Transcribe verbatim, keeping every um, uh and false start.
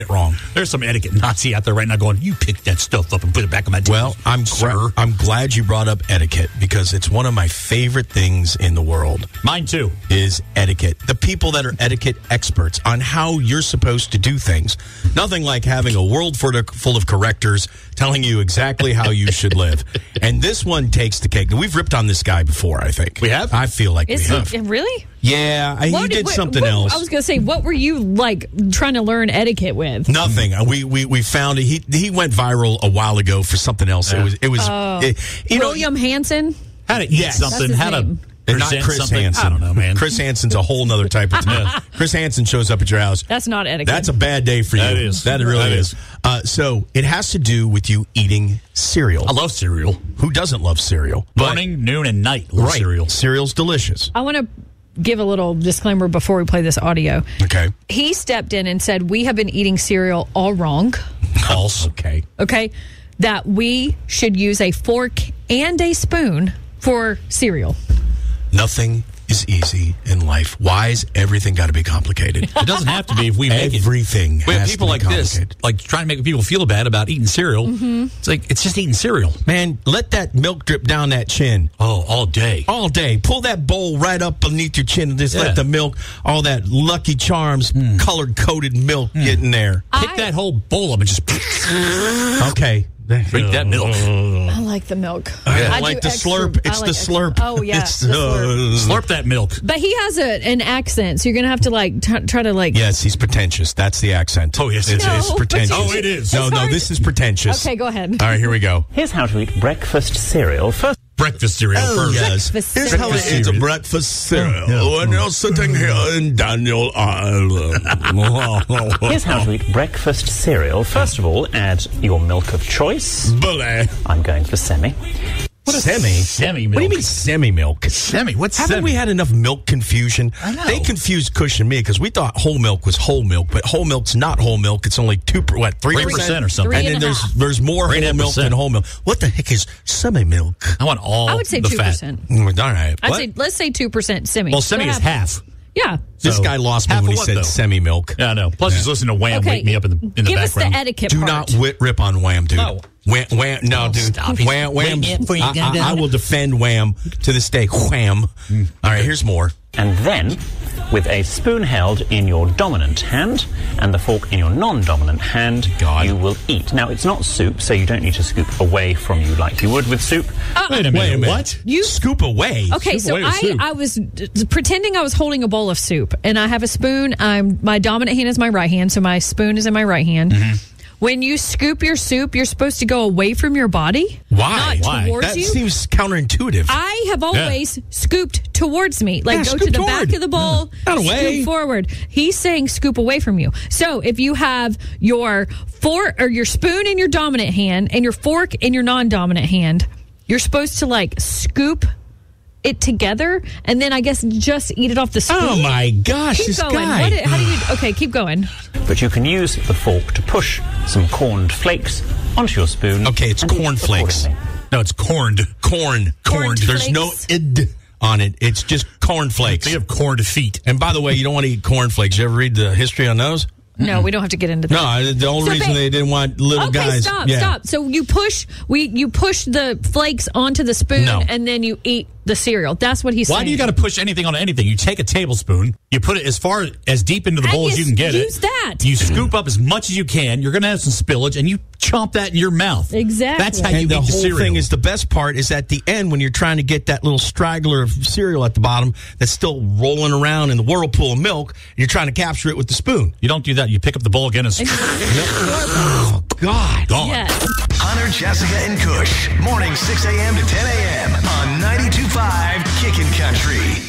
wrong. There's some etiquette Nazi out there right now going, you pick that stuff up and put it back on my table. Well, I'm gra- I'm glad you brought up etiquette because it's one of my favorite things in the world. Mine too. Is etiquette. The people that are etiquette experts on how you're supposed to do things. Nothing like having a world full of, full of correctors telling you exactly how you should live. And this one takes the cake. We've ripped on this guy before, I think. We have? I feel like Is we have. he, really? Yeah, I, he What did what- something what- else. I was going to say, what were you, like, trying to learn etiquette with? Nothing. We we we found it. He he went viral a while ago for something else. Yeah. It was it was Oh. it, you know, William Hansen? How to eat Yes. something, That's his how to name. and not present Chris something. Hansen. I don't know, man. Chris Hansen's a whole nother type of time. Chris Hansen shows up at your house. That's not etiquette. That's a bad day for you. That is. That really That is. is. Uh, so it has to do with you eating cereal. I love cereal. Who doesn't love cereal? Morning, noon, and night. Love right. cereal. Cereal's delicious. I want to give a little disclaimer before we play this audio. Okay. He stepped in and said, we have been eating cereal all wrong. False. Okay. Okay, that we should use a fork and a spoon for cereal. Nothing is easy in life. Why is everything got to be complicated? It doesn't have to be if we make it. Everything We have has people to be like this, complicated. like trying to make people feel bad about eating cereal. Mm-hmm. It's like, it's just eating cereal. Man, let that milk drip down that chin. Oh, all day. All day. Pull that bowl right up beneath your chin and just Yeah. let the milk, all that Lucky Charms colored coated milk get in there. Pick I- that whole bowl up and just Okay. drink that milk. I like the milk. I I like do the extra- slurp. I It's like the extra- slurp. Oh, yeah, It's, the slurp. uh, Slurp that milk. But he has a, an accent, so you're going to have to, like, t- try to, like... Yes, he's pretentious. That's the accent. Oh, yes. It's, No, it's but pretentious. you- Oh, it is. No, It's no, hard. this is pretentious. Okay, go ahead. All right, here we go. Here's how to eat breakfast cereal. First, Breakfast cereal first. yes. Breakfast Here's how cereal. it is a breakfast cereal. When you're sitting here in Daniel Island. here's how to eat breakfast cereal. First of all, add your milk of choice. Bully. I'm going for semi. What semi? Semi milk. What do you mean semi milk? Semi? What's Haven't semi? we had enough milk confusion? I know. They confused Cush and me because we thought whole milk was whole milk, but whole milk's not whole milk. It's only two, per- what, three Three percent or something. Three And and then a there's half. there's more Three and a whole half milk percent. than whole milk. What the heck is semi milk? I want all I would say the two percent. fat. All right. I'd What? say, let's say two percent semi. Well, semi What is happens? half. Yeah. This So, guy lost me half when of he what, said though? semi milk. Yeah, I know. Plus, he's listening to Wham Okay. wake me up in the in the Give us background. the etiquette Do part. not whip, rip on Wham, dude. No. Wham, wham, no, Oh, dude. stop. He's Wham, wham. waiting for you I, to I, go I down. will defend Wham to this day. Wham. All right, here's more. And then, with a spoon held in your dominant hand and the fork in your non-dominant hand, God. you will eat. Now, it's not soup, so you don't need to scoop away from you like you would with soup. Wait a minute. Wait a minute. What? You- scoop away? Okay, Soup so away to I, soup. I was d- d- pretending I was holding a bowl of soup, and I have a spoon. I'm my dominant hand is my right hand, so my spoon is in my right hand. Mm-hmm. When you scoop your soup, you're supposed to go away from your body, Why? not Why? towards That you. seems counterintuitive. I have always scooped towards me, like Yeah, go to scoop the toward. back of the bowl, Not away. scoop forward. He's saying scoop away from you. So if you have your fork or your spoon in your dominant hand and your fork in your non-dominant hand, you're supposed to like scoop it together and then I guess just eat it off the spoon. Oh my gosh, Keep this going. guy. What, how do you? Okay, keep going. But you can use the fork to push some corned flakes onto your spoon. Okay, it's and eat corn flakes. accordingly. No, it's corned. Corn. Corned There's no flakes? id on it. It's just corn flakes. They have corned feet. And by the way, you don't want to eat corn flakes. You ever read the history on those? No, we don't have to get into that. No, the only So, reason babe- they didn't want little Okay, guys. stop, yeah. stop. So you push we you push the flakes onto the spoon No. and then you eat the cereal. That's what he's Why saying. do you got to push anything on anything? You take a tablespoon, you put it as far as deep into the And bowl you as you can get use it. that. You scoop up as much as you can. You're going to have some spillage, and you chomp that in your mouth. Exactly. That's how you And eat the the whole cereal. thing is the best part is at the end when you're trying to get that little straggler of cereal at the bottom that's still rolling around in the whirlpool of milk. You're trying to capture it with the spoon. you don't do that. You pick up the bowl again and Oh God! gone. Yes. Hunter, Jessica, and Kush. Morning six a.m. to ten a.m. on ninety-two point five Kickin' Country.